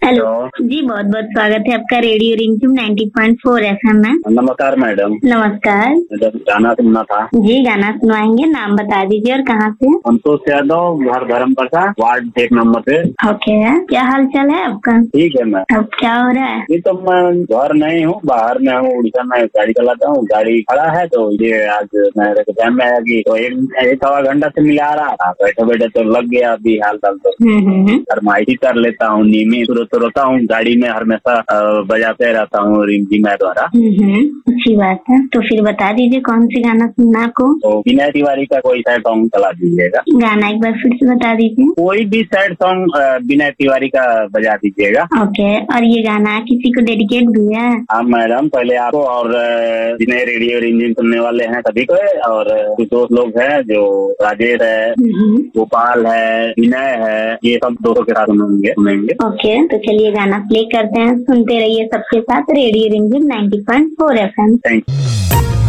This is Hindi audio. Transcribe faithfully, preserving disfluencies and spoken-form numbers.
हेलो जी, बहुत बहुत स्वागत है आपका रेडियो रिमझिम नाइंटी पॉइंट फोर एफएम में। नमस्कार मैडम। नमस्कार। मैडम गाना सुनना था। जी गाना सुनवाएंगे, नाम बता दीजिए और कहाँ से? संतोष यादव, घर धर्मपरसा, वार्ड एक नंबर पे। ओके, क्या हाल चाल है आपका? ठीक है मैम। अब क्या हो रहा है? ये तो मैं घर नहीं हूँ, बाहर में हूँ, उड़ीसा में गाड़ी चलाता हूँ। गाड़ी खड़ा है तो ये आज मेरे को ध्यान में आया कि तो एक एक सवा घंटा से मिला रहा था, बैठे बैठे तो लग गया अभी हाल चाल तो फरमाइशी कर लेता हूँ। नीमी तो रोता हूँ गाड़ी में, हमेशा बजाते रहता हूँ रिमझिम द्वारा। अच्छी बात है, तो फिर बता दीजिए कौन सी गाना सुनना आपको? तो विनय तिवारी का कोई सैड सॉन्ग चला दीजिएगा। गाना एक बार फिर से बता दीजिए। कोई भी सैड सॉन्ग विनय तिवारी का बजा दीजिएगा। ओके, और ये गाना किसी को डेडिकेट भी है? हाँ मैडम, पहले आपको और जितने रेडियो रिमझिम सुनने वाले हैं सभी को, और कुछ दोस्त लोग हैं जो राजेश है, गोपाल है, विनय है, ये सब दोस्तों के साथ सुनेंगे सुनेंगे ओके, तो चलिए गाना प्ले करते हैं, सुनते रहिए सबके साथ रेडियो रिमझिम ninety point four FM. Thank you.